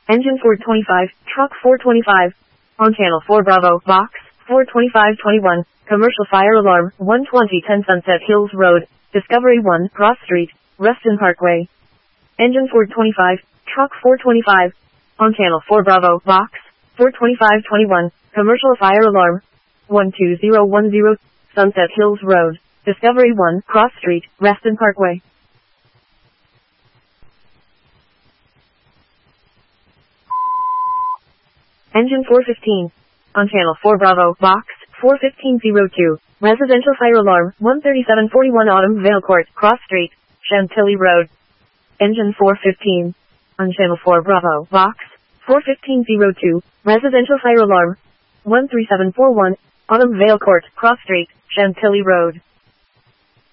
Engine 425, Truck 425. On Channel 4 Bravo, Box 42521. Commercial fire alarm, 12010 Sunset Hills Road, Discovery 1, Cross Street, Reston Parkway. Engine 425, Truck 425. On Channel 4 Bravo, Box 42521. Commercial fire alarm, 12010, Sunset Hills Road, Discovery 1, Cross Street, Reston Parkway. Engine 415. On Channel 4 Bravo, Box 41502. Residential fire alarm, 13741 Autumn Vale Court, Cross Street, Chantilly Road. Engine 415. On Channel 4 Bravo, Box 41502. Residential fire alarm, 13741 Autumn Vale Court, Cross Street, Chantilly Road.